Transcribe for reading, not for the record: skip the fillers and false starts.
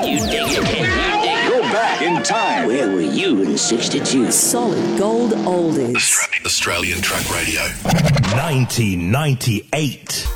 You dig it. Go back in time. Where were you in 62? Solid gold oldies. Australian Track Radio. 1998.